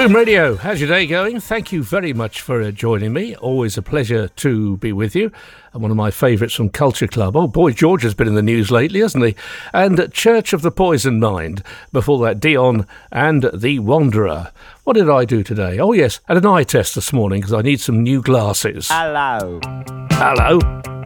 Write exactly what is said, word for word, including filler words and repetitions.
Boom Radio, how's your day going? Thank you very much for uh, joining me. Always a pleasure to be with you. And one of my favourites from Culture Club. Oh, Boy George has been in the news lately, hasn't he? And Church of the Poison Mind. Before that, Dion and The Wanderer. What did I do today? Oh, yes, had an eye test this morning because I need some new glasses. Hello. Hello.